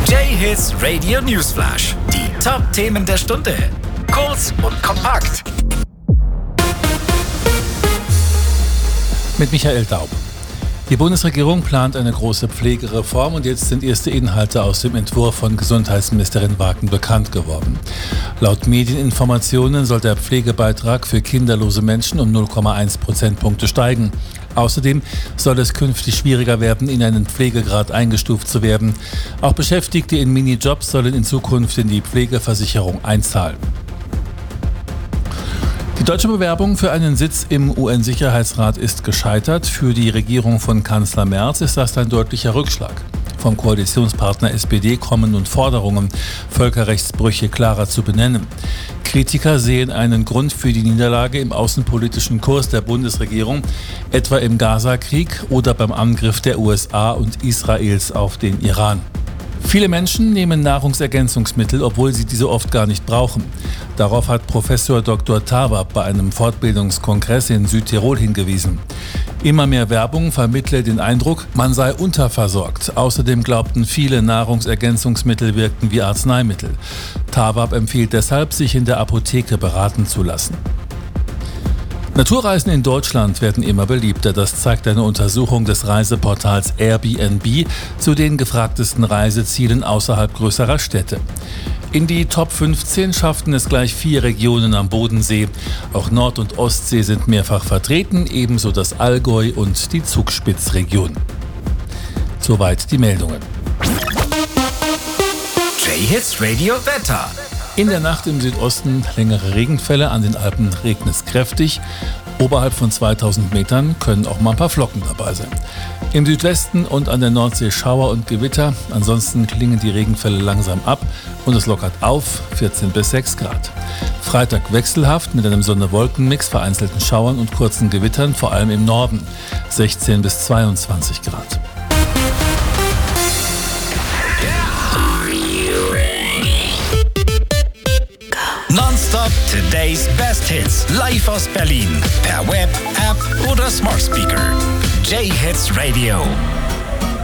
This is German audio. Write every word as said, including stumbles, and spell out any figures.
J-Hits Radio Newsflash. Die Top-Themen der Stunde. Kurz und kompakt. Mit Michael Daub. Die Bundesregierung plant eine große Pflegereform und jetzt sind erste Inhalte aus dem Entwurf von Gesundheitsministerin Wagen bekannt geworden. Laut Medieninformationen soll der Pflegebeitrag für kinderlose Menschen um null Komma eins Prozentpunkte steigen. Außerdem soll es künftig schwieriger werden, in einen Pflegegrad eingestuft zu werden. Auch Beschäftigte in Minijobs sollen in Zukunft in die Pflegeversicherung einzahlen. Die deutsche Bewerbung für einen Sitz im U N-Sicherheitsrat ist gescheitert. Für die Regierung von Kanzler Merz ist das ein deutlicher Rückschlag. Vom Koalitionspartner S P D kommen nun Forderungen, Völkerrechtsbrüche klarer zu benennen. Kritiker sehen einen Grund für die Niederlage im außenpolitischen Kurs der Bundesregierung, etwa im Gaza-Krieg oder beim Angriff der U S A und Israels auf den Iran. Viele Menschen nehmen Nahrungsergänzungsmittel, obwohl sie diese oft gar nicht brauchen. Darauf hat Professor Doktor Tawab bei einem Fortbildungskongress in Südtirol hingewiesen. Immer mehr Werbung vermittle den Eindruck, man sei unterversorgt. Außerdem glaubten viele, Nahrungsergänzungsmittel wirkten wie Arzneimittel. Tawab empfiehlt deshalb, sich in der Apotheke beraten zu lassen. Naturreisen in Deutschland werden immer beliebter. Das zeigt eine Untersuchung des Reiseportals Airbnb zu den gefragtesten Reisezielen außerhalb größerer Städte. In die Top fünfzehn schafften es gleich vier Regionen am Bodensee. Auch Nord- und Ostsee sind mehrfach vertreten, ebenso das Allgäu und die Zugspitzregion. Soweit die Meldungen. J-Hits Radio Wetter. In der Nacht im Südosten längere Regenfälle, an den Alpen regnet es kräftig. Oberhalb von zweitausend Metern können auch mal ein paar Flocken dabei sein. Im Südwesten und an der Nordsee Schauer und Gewitter. Ansonsten klingen die Regenfälle langsam ab und es lockert auf, vierzehn bis sechs Grad. Freitag wechselhaft mit einem Sonne-Wolken-Mix, vereinzelten Schauern und kurzen Gewittern, vor allem im Norden, sechzehn bis zweiundzwanzig Grad. Nonstop Today's Best Hits. Live aus Berlin. Per Web, App oder Smart Speaker. J-Hits Radio.